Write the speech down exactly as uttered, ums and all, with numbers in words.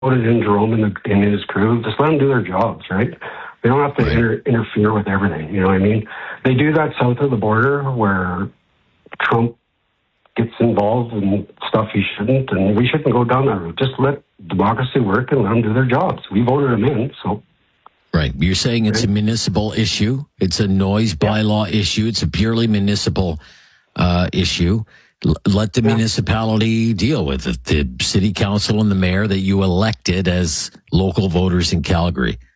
voted in Jerome and, the, and his crew. Just let them do their jobs, right? They don't have to right. inter- interfere with everything. You know what I mean? They do that south of the border where Trump gets involved in stuff he shouldn't, and we shouldn't go down that route. Just let democracy work and let them do their jobs. We voted them in, so. Right. You're saying it's a municipal issue. It's a noise bylaw yeah. issue. It's a purely municipal uh, issue. L- let the yeah. municipality deal with it. The city council and the mayor that you elected as local voters in Calgary.